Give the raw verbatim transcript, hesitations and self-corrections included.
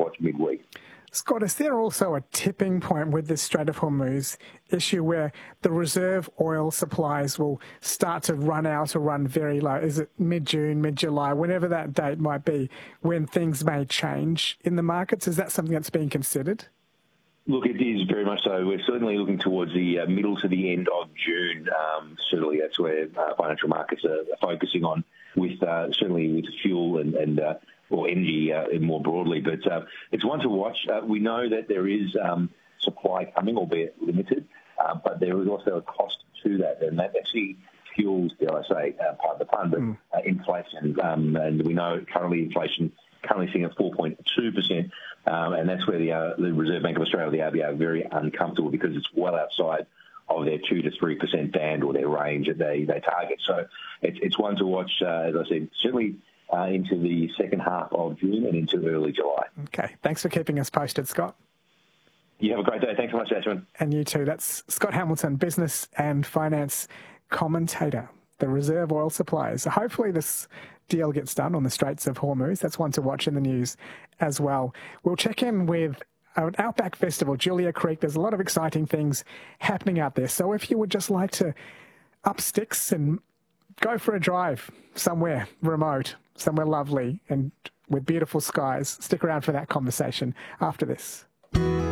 watch midweek. Scott, is there also a tipping point with this Strait of Hormuz issue where the reserve oil supplies will start to run out or run very low? Is it mid-June, mid-July, whenever that date might be, when things may change in the markets? Is that something that's being considered? Look, it is very much so. We're certainly looking towards the uh, middle to the end of June. Um, certainly that's where uh, financial markets are focusing on, with uh, certainly with fuel and, and uh, or energy uh, more broadly. But uh, it's one to watch. Uh, we know that there is um, supply coming, albeit limited, uh, but there is also a cost to that, and that actually fuels, dare I say, uh, part of the fund, but mm. uh, inflation. Um, and we know currently inflation currently sitting at four point two percent, um, and that's where the, uh, the Reserve Bank of Australia, the R B A, are very uncomfortable because it's well outside of their two to three percent band or their range that they, they target. So it's, it's one to watch, uh, as I said, certainly uh, into the second half of June and into early July. Okay. Thanks for keeping us posted, Scott. You have a great day. Thanks so much, Ashwin. And you too. That's Scott Hamilton, business and finance commentator, the reserve oil suppliers. So hopefully this deal gets done on the Straits of Hormuz. That's one to watch in the news as well. We'll check in with an Outback Festival, Julia Creek. There's a lot of exciting things happening out there. So if you would just like to up sticks and go for a drive somewhere remote, somewhere lovely and with beautiful skies, stick around for that conversation after this.